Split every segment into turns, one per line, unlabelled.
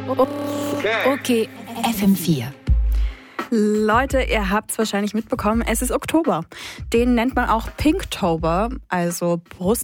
Okay, FM4.
Leute, ihr habt es wahrscheinlich mitbekommen, es ist Oktober. Den nennt man auch Pinktober, also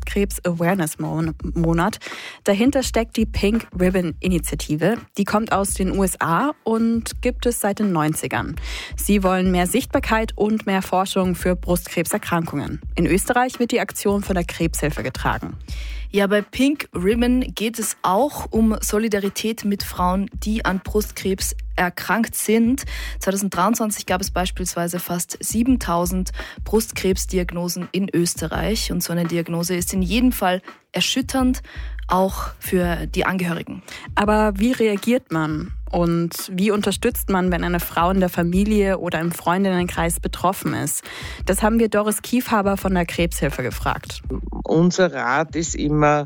Brustkrebs-Awareness-Monat. Dahinter steckt die Pink Ribbon-Initiative. Die kommt aus den USA und gibt es seit den 90ern. Sie wollen mehr Sichtbarkeit und mehr Forschung für Brustkrebserkrankungen. In Österreich wird die Aktion von der Krebshilfe getragen.
Ja, bei Pink Ribbon geht es auch um Solidarität mit Frauen, die an Brustkrebs erkrankt sind. 2023 gab es beispielsweise fast 7000 Brustkrebsdiagnosen in Österreich. Und so eine Diagnose ist in jedem Fall erschütternd, auch für die Angehörigen.
Aber wie reagiert man? Und wie unterstützt man, wenn eine Frau in der Familie oder im Freundinnenkreis betroffen ist? Das haben wir Doris Kiefhaber von der Krebshilfe gefragt.
Unser Rat ist immer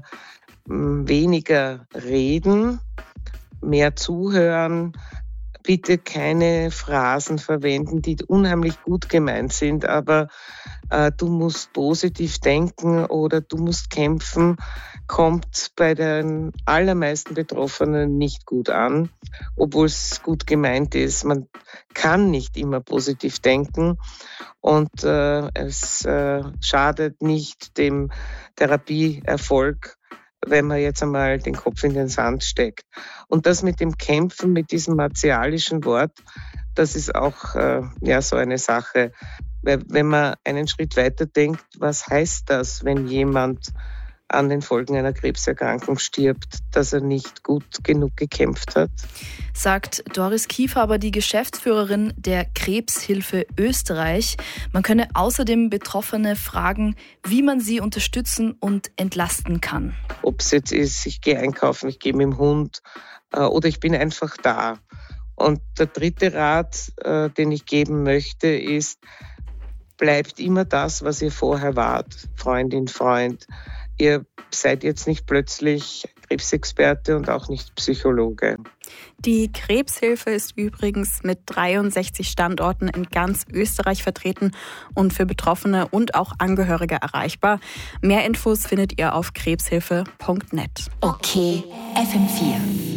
weniger reden, mehr zuhören. Bitte keine Phrasen verwenden, die unheimlich gut gemeint sind, aber du musst positiv denken oder du musst kämpfen, kommt bei den allermeisten Betroffenen nicht gut an, obwohl es gut gemeint ist. Man kann nicht immer positiv denken und es schadet nicht dem Therapieerfolg, wenn man jetzt einmal den Kopf in den Sand steckt. Und das mit dem Kämpfen, mit diesem martialischen Wort, das ist auch so eine Sache. Wenn man einen Schritt weiter denkt, was heißt das, wenn jemand an den Folgen einer Krebserkrankung stirbt, dass er nicht gut genug gekämpft hat?
Sagt Doris Kiefhaber, die Geschäftsführerin der Krebshilfe Österreich. Man könne außerdem Betroffene fragen, wie man sie unterstützen und entlasten kann.
Ob es jetzt ist, ich gehe einkaufen, ich gehe mit dem Hund oder ich bin einfach da. Und der dritte Rat, den ich geben möchte, ist, bleibt immer das, was ihr vorher wart, Freundin, Freund. Ihr seid jetzt nicht plötzlich Krebsexperte und auch nicht Psychologe.
Die Krebshilfe ist übrigens mit 63 Standorten in ganz Österreich vertreten und für Betroffene und auch Angehörige erreichbar. Mehr Infos findet ihr auf krebshilfe.net.
Okay, FM4.